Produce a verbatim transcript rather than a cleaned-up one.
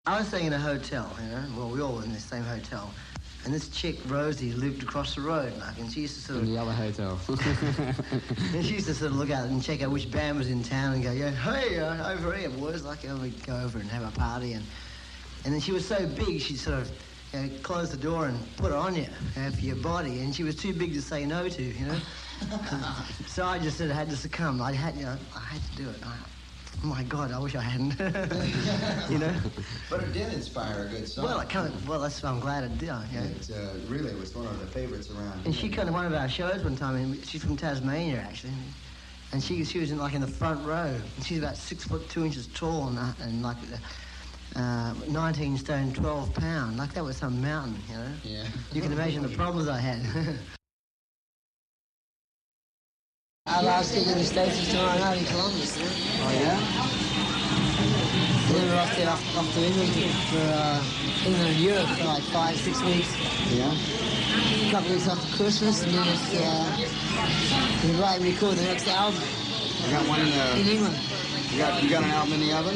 I was staying in a hotel, you know, well, we all were in the same hotel. And this chick, Rosie, lived across the road, like, and she used to sort of... In the other hotel. And she used to sort of look out and check out which band was in town and go, yeah, hey, uh, over here, boys. Like, uh, we'd go over and have a party. And and then she was so big, she'd sort of, you know, close the door and put it on you, you know, for your body. And she was too big to say no to, you know. So I just sort of had to succumb. I had, you know, I had to do it. I, oh my God, I wish I hadn't. You know. But it did inspire a good song. Well, it kind of. Well, that's. I'm glad it did. Yeah. It uh, really was one of the favorites around. And she came to one of our shows one time, and she's from Tasmania actually, and she she was in like in the front row, and she's about six foot two inches tall, and, uh, and like uh, nineteen stone, twelve pound. Like that was some mountain, you know. Yeah. You can imagine the problems I had. Our last gig in the States is tomorrow night in Columbus. Yeah? Oh, yeah? Then we're off to, off, off to England for uh, England and Europe for like five, six weeks. Yeah? A couple of weeks after Christmas, and then it's uh, we write and record the next album You got one in the... in England. You got, you got an album in the oven?